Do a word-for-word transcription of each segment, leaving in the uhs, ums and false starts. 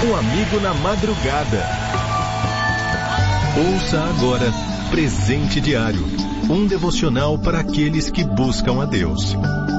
Um amigo na madrugada. Ouça agora Presente Diário, um devocional para aqueles que buscam a Deus.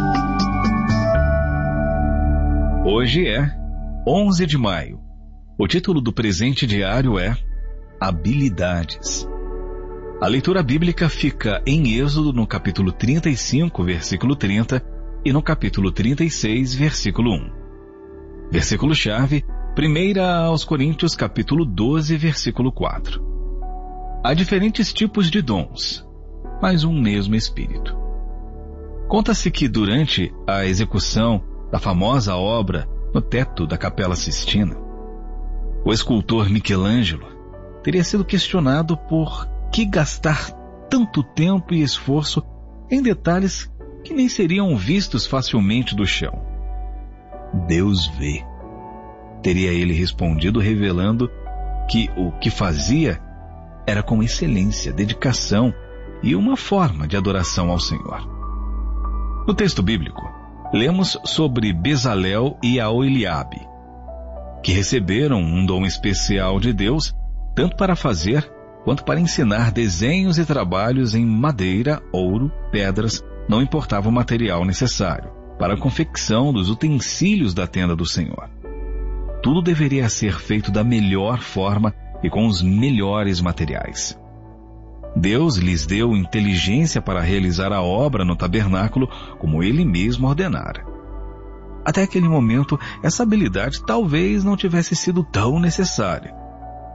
Hoje é onze de maio. O título do Presente Diário é Habilidades. A leitura bíblica fica em Êxodo no capítulo trinta e cinco, versículo trinta, e no capítulo trinta e seis, versículo um. Versículo-chave, primeira aos Coríntios, capítulo doze, versículo quatro. Há diferentes tipos de dons, mas um mesmo Espírito. Conta-se que durante a execução da famosa obra no teto da Capela Sistina, o escultor Michelangelo teria sido questionado por que gastar tanto tempo e esforço em detalhes que nem seriam vistos facilmente do chão. Deus vê, teria ele respondido, revelando que o que fazia era com excelência, dedicação e uma forma de adoração ao Senhor. No texto bíblico, lemos sobre Bezalel e Aholiabe, que receberam um dom especial de Deus, tanto para fazer quanto para ensinar desenhos e trabalhos em madeira, ouro, pedras, não importava o material necessário para a confecção dos utensílios da tenda do Senhor. Tudo deveria ser feito da melhor forma e com os melhores materiais. Deus lhes deu inteligência para realizar a obra no tabernáculo como Ele mesmo ordenara. Até aquele momento, essa habilidade talvez não tivesse sido tão necessária.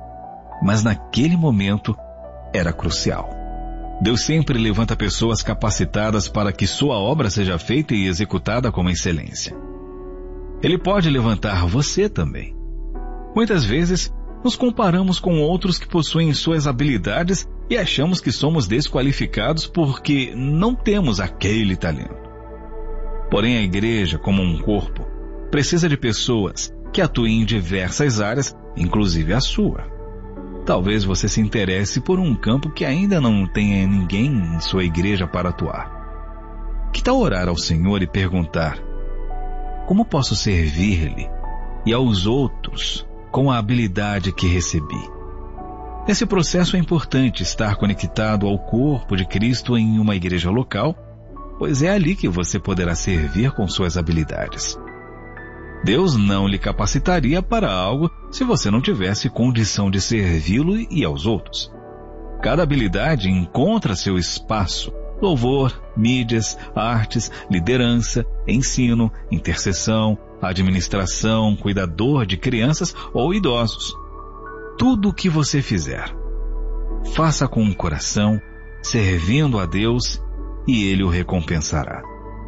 Mas naquele momento era crucial. Deus sempre levanta pessoas capacitadas para que sua obra seja feita e executada com excelência. Ele pode levantar você também. Muitas vezes, nos comparamos com outros que possuem suas habilidades e achamos que somos desqualificados porque não temos aquele talento. Porém, a igreja, como um corpo, precisa de pessoas que atuem em diversas áreas, inclusive a sua. Talvez você se interesse por um campo que ainda não tenha ninguém em sua igreja para atuar. Que tal orar ao Senhor e perguntar: como posso servir-lhe e aos outros com a habilidade que recebi? Nesse processo é importante estar conectado ao corpo de Cristo em uma igreja local, pois é ali que você poderá servir com suas habilidades. Deus não lhe capacitaria para algo se você não tivesse condição de servi-lo e aos outros. Cada habilidade encontra seu espaço: louvor, mídias, artes, liderança, ensino, intercessão, administração, cuidador de crianças ou idosos. Tudo o que você fizer, faça com o coração, servindo a Deus, e Ele o recompensará.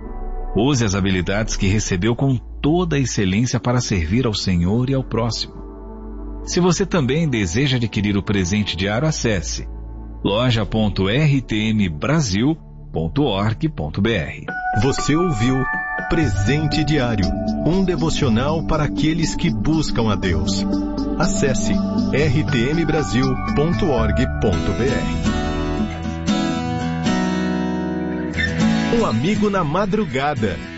Use as habilidades que recebeu com toda a excelência para servir ao Senhor e ao próximo. Se você também deseja adquirir o presente diário, acesse loja ponto r t m brasil ponto org ponto b r. Você ouviu Presente Diário, um devocional para aqueles que buscam a Deus. Acesse r t m brasil ponto org ponto b r. Um amigo na madrugada.